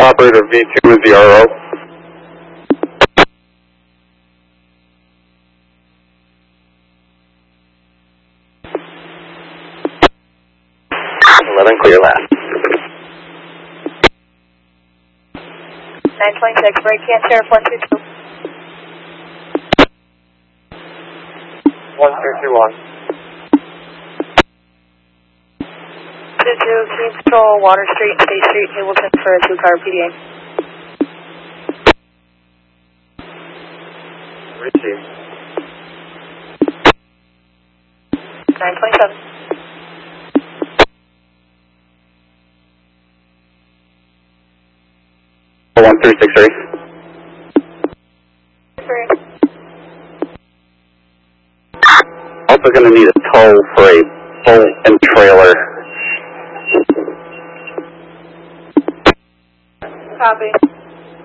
Operator V2 is the RO. Clear last. 926, break cancer, 122. 1221. 22, Keene Patrol, Water Street, State Street, Hamilton for a 2-car PDA. Receive. 927. 1363. 3. Also going to need a tow for a bull and trailer. Copy.